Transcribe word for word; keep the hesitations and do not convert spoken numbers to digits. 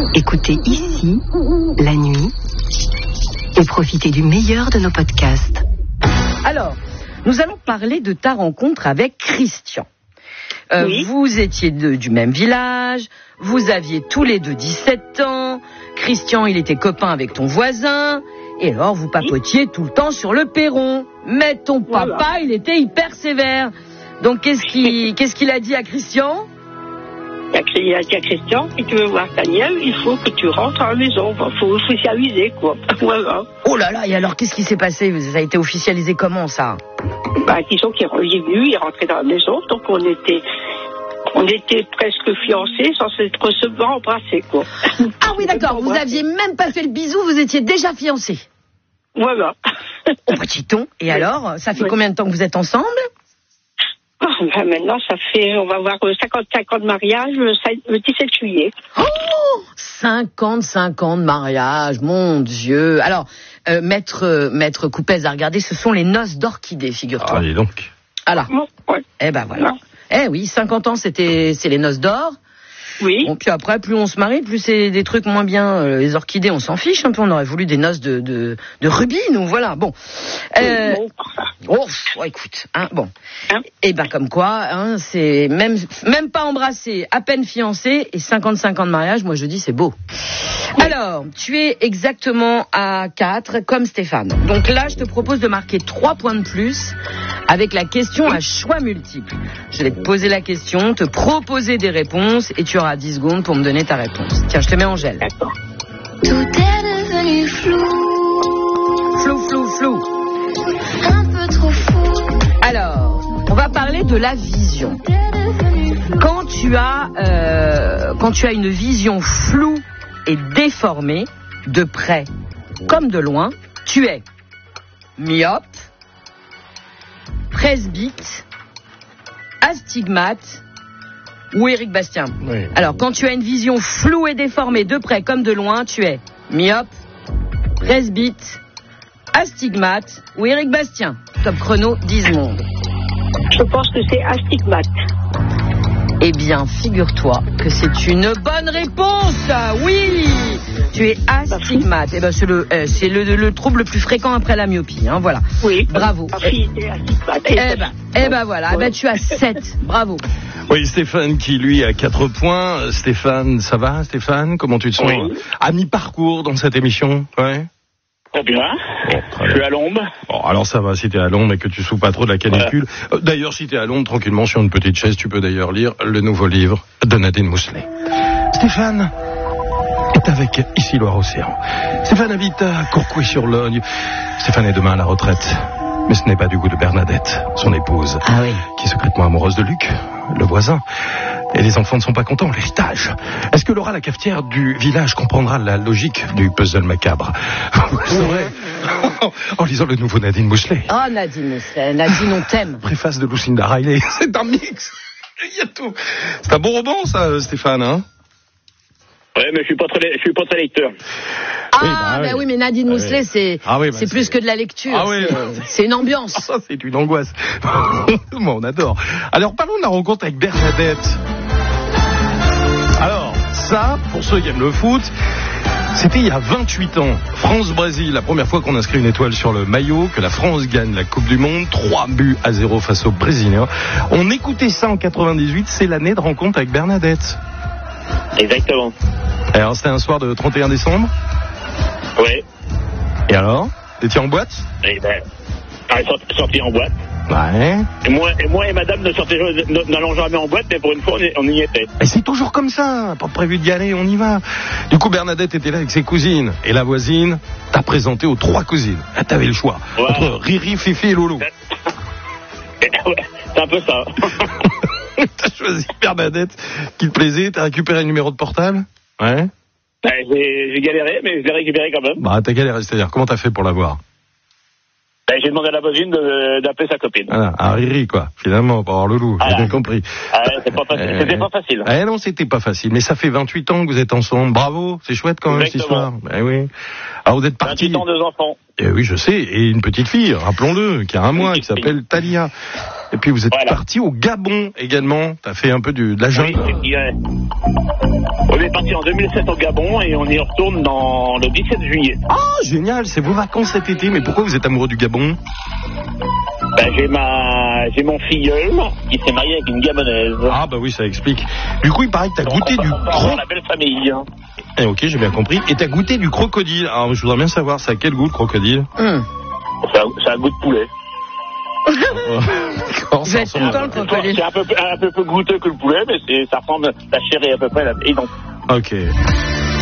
Écoutez ici, la nuit, et profitez du meilleur de nos podcasts. Alors, nous allons parler de ta rencontre avec Christian. Euh, oui. Vous étiez de, du même village, vous aviez tous les deux dix-sept ans, Christian il était copain avec ton voisin, et alors vous papotiez oui. tout le temps sur le perron. Mais ton papa, voilà. il était hyper sévère. Donc qu'est-ce qu'il, qu'est-ce qu'il a dit à Christian ? Il a dit à Christian, si tu veux voir Daniel, il faut que tu rentres à la maison. Il faut officialiser, quoi. Voilà. Oh là là, et alors qu'est-ce qui s'est passé ? Ça a été officialisé comment, ça ? Bah, disons qu'il est venu, il est rentré dans la maison, donc on était... On était presque fiancés sans s'être recevoir, embrassés, quoi. Ah oui, d'accord, vous aviez même pas fait le bisou, vous étiez déjà fiancés. Voilà. Au petit ton. Et oui. alors, ça fait oui. combien de temps que vous êtes ensemble ? Oh, ben maintenant, ça fait, on va avoir cinquante-cinq ans de mariage le dix-sept juillet. Oh, cinquante-cinq ans de mariage, mon Dieu. Alors, euh, maître, euh, maître Coupez a regardé, ce sont les noces d'orchidées, figure-toi. Ah, dis donc. Ah là. Ouais. Eh ben voilà. Ouais. Eh oui, cinquante ans, c'était, c'est les noces d'or. Oui. Bon, puis après, plus on se marie, plus c'est des trucs moins bien. Euh, les orchidées, on s'en fiche un peu. On aurait voulu des noces de, de, de rubis, nous, voilà. Bon. Euh, bon. Oh, oh, écoute, hein, bon. Hein et ben comme quoi, hein, c'est même, même pas embrassé, à peine fiancé, et cinquante-cinq ans de mariage, moi je dis c'est beau. Oui. Alors, tu es exactement à quatre, comme Stéphane. Donc là, je te propose de marquer trois points de plus avec la question à choix multiples. Je vais te poser la question, te proposer des réponses, et tu auras dix secondes pour me donner ta réponse. Tiens, je te mets en gel. D'accord. Tout est devenu flou. Flou, flou, flou. Un peu trop fou. Alors, on va parler de la vision. Quand tu as, euh, quand tu as une vision floue et déformée, de près comme de loin, tu es myope, presbyte, astigmate ou Éric Bastien. Oui. Alors, quand tu as une vision floue et déformée, de près comme de loin, tu es myope, presbyte, astigmate ou Éric Bastien. Top chrono, dix secondes. Je pense que c'est astigmate. Eh bien, figure-toi que c'est une bonne réponse. Oui, tu es astigmate. Eh ben, c'est le, euh, c'est le, le trouble le plus fréquent après la myopie. Hein, voilà. Oui. Bravo. Ma fille était astigmate. Eh ben, eh ben voilà. Eh ben, tu as sept. Bravo. Oui, Stéphane qui lui a quatre points. Stéphane, ça va, Stéphane ? Comment tu te sens ? Oui. À mi-parcours dans cette émission ? Ouais. Très bien. Bon, très je suis bien. à l'ombre. Bon, alors ça va, si t'es à Londres et que tu souffres pas trop de la canicule. Voilà. Euh, d'ailleurs, si t'es à Londres, tranquillement, sur une petite chaise, tu peux d'ailleurs lire le nouveau livre de Nadine Mousselet. Stéphane est avec Ici Loire-Océan. Stéphane habite à Courcouet-sur-Logne. Stéphane est demain à la retraite. Mais ce n'est pas du goût de Bernadette, son épouse, ah oui. qui est secrètement amoureuse de Luc, le voisin. Et les enfants ne sont pas contents, l'héritage. Est-ce que Laura, la cafetière du village, comprendra la logique du puzzle macabre ? Vous le saurez en lisant le nouveau Nadine Mousselet. Oh, Nadine Mousselet, Nadine, on t'aime. Préface de Lucinda Riley. C'est un mix. Il y a tout. C'est un bon roman, ça, Stéphane, hein ? Ouais, mais je suis pas très, je suis pas très lecteur. Ah, oui, bah, ben oui. oui, mais Nadine Ah, Mousselet, oui. c'est, ah, oui, bah, c'est plus c'est... que de la lecture. Ah, oui. c'est, c'est une ambiance. Ça, c'est une angoisse. Moi, on adore. Alors, parlons de la rencontre avec Bernadette. Alors, ça, pour ceux qui aiment le foot, c'était il y a vingt-huit ans. France-Brésil, la première fois qu'on inscrit une étoile sur le maillot, que la France gagne la Coupe du Monde, trois buts à zéro face aux Brésiliens. On écoutait ça en quatre-vingt-dix-huit, c'est l'année de rencontre avec Bernadette. Exactement. Alors, c'était un soir de trente et un décembre. Oui. Et alors ? T'étais en boîte ? Et ben, elle est sortie en boîte. Ouais. Et moi, et moi et madame ne sortaient, n'allons jamais en boîte, mais pour une fois, on y, on y était. Et c'est toujours comme ça, pas prévu d'y aller, on y va. Du coup, Bernadette était là avec ses cousines. Et la voisine t'a présenté aux trois cousines. Ah, t'avais le choix. Ouais. Entre Riri, Fifi et Lolo. Ouais, c'est un peu ça. T'as choisi Bernadette, qui te plaisait, t'as récupéré le numéro de portable ? Ouais. Ben, j'ai, j'ai galéré, mais je l'ai récupéré quand même. Bah, t'as galéré, c'est-à-dire, comment t'as fait pour l'avoir ? Ben, j'ai demandé à la voisine de, d'appeler sa copine. Ah, à Riri, quoi, finalement, pour avoir le loup, Ah, j'ai bien compris. Ah, c'est pas facile. Euh, C'était pas facile. Eh non, c'était pas facile, mais ça fait vingt-huit ans que vous êtes ensemble. Bravo, c'est chouette quand même, cette Exactement. histoire. Ben oui. Alors, vous êtes partis. vingt-huit ans, deux enfants. Eh oui, je sais. Et une petite fille, rappelons-le, qui a un mois, qui s'appelle Talia. Et puis vous êtes Voilà. parti au Gabon également. T'as fait un peu du, de la jungle. Oui, c'est bien. On est parti en deux mille sept au Gabon et on y retourne dans le dix-sept juillet. Ah, génial, c'est vos vacances cet été. Mais pourquoi vous êtes amoureux du Gabon? Ben, j'ai ma, j'ai mon filleul qui s'est marié avec une Gabonaise. Ah bah oui, ça explique. Du coup, il paraît que t'as Donc, goûté on du va avoir croc. la belle famille. Hein. Eh, ok, j'ai bien compris. Et t'as goûté du crocodile. Alors, je voudrais bien savoir, ça a quel goût le crocodile? Hum. Ça, ça a un goût de poulet. D'accord, Vous ça êtes ressemble à- content le crocodile? C'est un peu, un peu plus goûteux que le poulet, mais c'est, ça ressemble, la chair est à peu près la, identique. Ok.